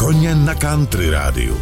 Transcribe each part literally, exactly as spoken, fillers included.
Koně na Country rádiu.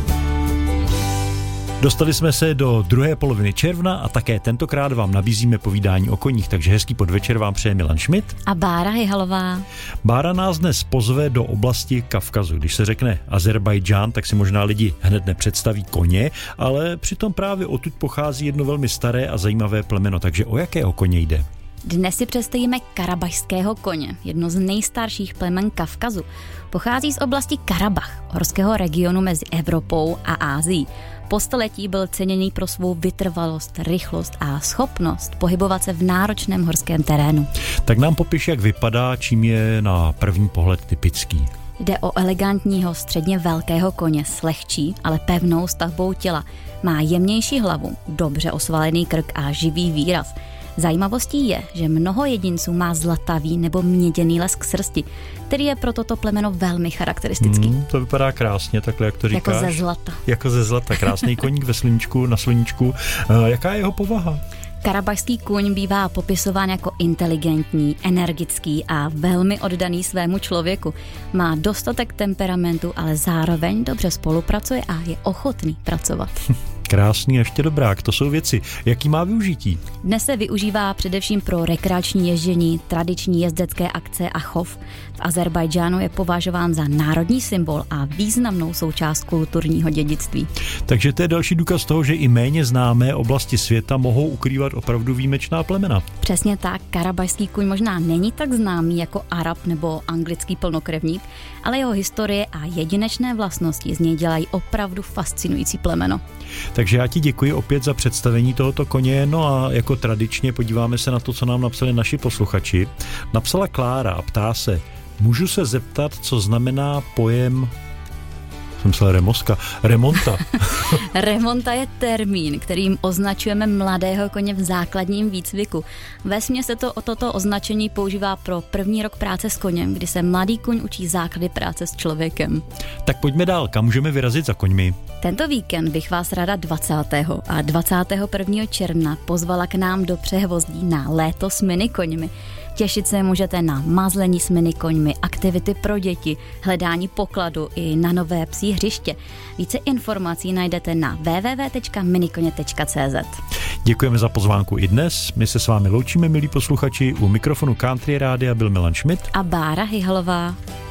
Dostali jsme se do druhé poloviny června a také tentokrát vám nabízíme povídání o koních, takže hezký podvečer vám přeje Milan Schmidt a Bára Hyhalová. Bára nás dnes pozve do oblasti Kavkazu. Když se řekne Azerbajdžán, tak si možná lidi hned nepředstaví koně, ale přitom právě odtud pochází jedno velmi staré a zajímavé plemeno, takže o jakého koně jde? Dnes si představíme karabachského koně, jedno z nejstarších plemen Kavkazu. Pochází z oblasti Karabach, horského regionu mezi Evropou a Ázií. Po staletí byl ceněný pro svou vytrvalost, rychlost a schopnost pohybovat se v náročném horském terénu. Tak nám popiš, jak vypadá, čím je na první pohled typický. Jde o elegantního středně velkého koně s lehčí, ale pevnou stavbou těla. Má jemnější hlavu, dobře osvalený krk a živý výraz. Zajímavostí je, že mnoho jedinců má zlatavý nebo měděný lesk srsti, který je pro toto plemeno velmi charakteristický. Hmm, to vypadá krásně, takhle jak to říkáš. Jako ze zlata. Jako ze zlata, krásný koník ve sluníčku, na sluníčku. Uh, jaká je jeho povaha? Karabachský kůň bývá popisován jako inteligentní, energický a velmi oddaný svému člověku. Má dostatek temperamentu, ale zároveň dobře spolupracuje a je ochotný pracovat. Krásný, ještě dobrák, to jsou věci. Jaký má využití? Dnes se využívá především pro rekreační ježdění, tradiční jezdecké akce a chov. V Azerbajdžánu je považován za národní symbol a významnou součást kulturního dědictví. Takže to je další důkaz toho, že i méně známé oblasti světa mohou ukrývat opravdu výjimečná plemena. Přesně tak, karabachský kůň možná není tak známý jako Arab nebo anglický plnokrevník, ale jeho historie a jedinečné vlastnosti z něj dělají opravdu fascinující plemeno. Takže já ti děkuji opět za představení tohoto koně, no a jako tradičně podíváme se na to, co nám napsali naši posluchači. Napsala Klára a ptá se, můžu se zeptat, co znamená pojem, jsem myslel remoska, remonta. Remonta je termín, kterým označujeme mladého koně v základním výcviku. Vesměs se to o toto označení používá pro první rok práce s koněm, kdy se mladý kuň učí základy práce s člověkem. Tak pojďme dál, kam můžeme vyrazit za koňmi? Tento víkend bych vás ráda dvacátého a dvacátého prvního června pozvala k nám do Přehvozdí na léto s minikoňmi. Těšit se můžete na mazlení s minikoňmi, aktivity pro děti, hledání pokladu i na nové psí hřiště. Více informací najdete na w w w tečka minikoně tečka c z. Děkujeme za pozvánku i dnes. My se s vámi loučíme, milí posluchači. U mikrofonu Country Rádia byl Milan Schmidt a Bára Hyhalová.